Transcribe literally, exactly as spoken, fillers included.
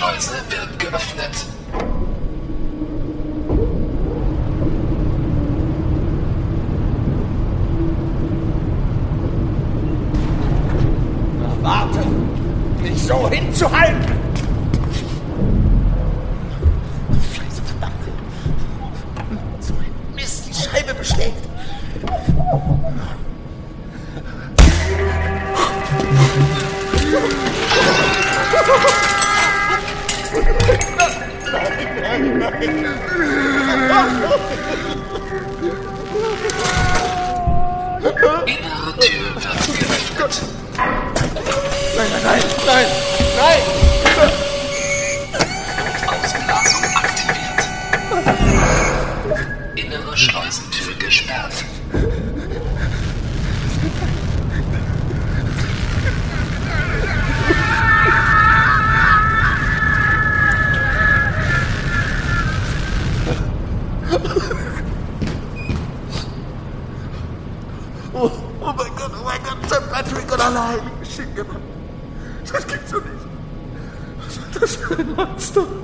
Schleuse wird geöffnet. Na, warte! Nicht so hinzuhalten! Scheiße, verdammt! So ein Mist, die Scheibe beschlägt! Nein, nein, nein! Innere Tür wird geöffnet. Nein, nein, nein, nein, nein! Ausblasung aktiviert. Innere Schleusentür gesperrt. Oh, oh mein Gott, oh mein Gott, Saint Patrick und alle Heiligen geschickt. Das gibt's doch nicht. Was war das für ein Monster?